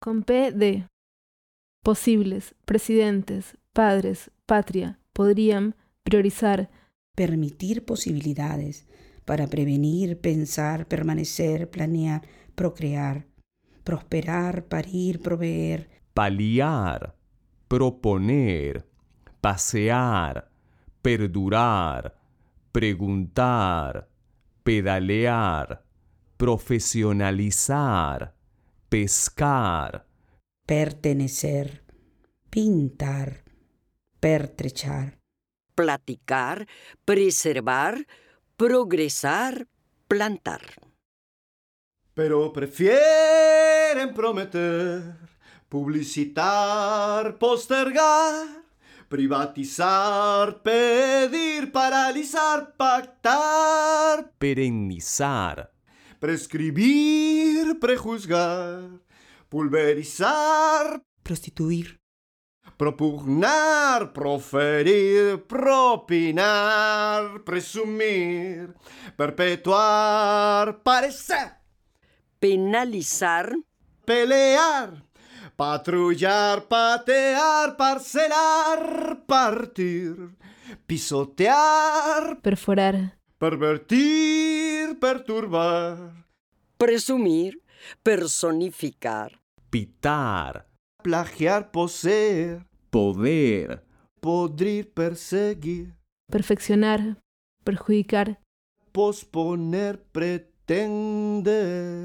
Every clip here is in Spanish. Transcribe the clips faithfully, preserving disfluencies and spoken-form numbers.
Con P de posibles, presidentes, padres, patria, podrían priorizar. Permitir posibilidades para prevenir, pensar, permanecer, planear, procrear, prosperar, parir, proveer. Paliar, proponer, pasear, perdurar, preguntar, pedalear, profesionalizar, pescar. Pertenecer, pintar, pertrechar. Platicar, preservar, progresar, plantar. Pero prefieren prometer, publicitar, postergar, privatizar, pedir, paralizar, pactar, Perennizar, prescribir, prejuzgar, pulverizar, Prostituir. propugnar, proferir, propinar, presumir, perpetuar, parecer, Penalizar, pelear, patrullar, patear, parcelar, partir, pisotear, Perforar, pervertir, perturbar, presumir, personificar, pitar, plagiar, poseer, poder, podrir, perseguir, perfeccionar, perjudicar, posponer, pretender.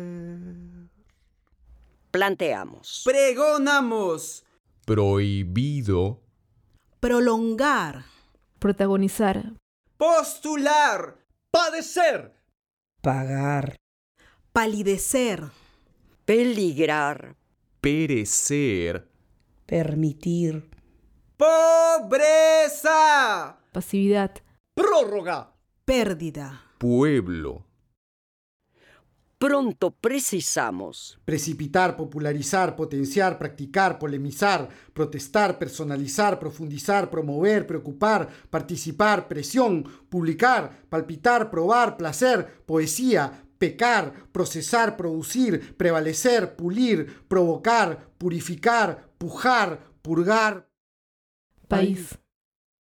planteamos. Pregonamos. prohibido, Prolongar. protagonizar, Postular. Padecer, Pagar. Palidecer. Peligrar, perecer, Permitir. Pobreza. pasividad, prórroga, Pérdida. pueblo, pronto precisamos. Precipitar, popularizar, potenciar, practicar, polemizar, protestar, personalizar, profundizar, promover, preocupar, participar, presión, publicar, palpitar, probar, placer, poesía, pecar, procesar, producir, prevalecer, pulir, provocar, purificar, pujar, purgar. país.